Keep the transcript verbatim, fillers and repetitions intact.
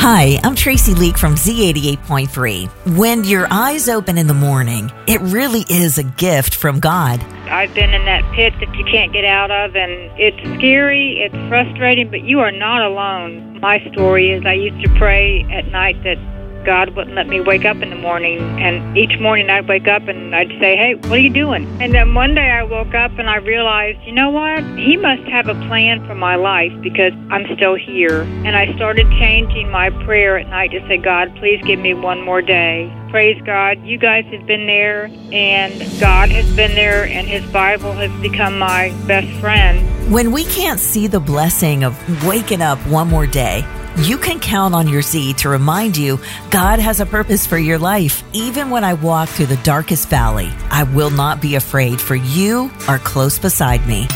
Hi, I'm Tracy Leak from Z eighty-eight point three. When your eyes open in the morning, it really is a gift from God. I've been in that pit that you can't get out of, and it's scary, it's frustrating, but you are not alone. My story is I used to pray at night that God wouldn't let me wake up in the morning, and each morning I'd wake up and I'd say, hey, what are you doing? And then one day I woke up and I realized, you know what? He must have a plan for my life because I'm still here. And I started changing my prayer at night to say, God, please give me one more day. Praise God, you guys have been there, and God has been there, and His Bible has become my best friend. When we can't see the blessing of waking up one more day, you can count on your Z to remind you God has a purpose for your life. Even when I walk through the darkest valley, I will not be afraid, for you are close beside me.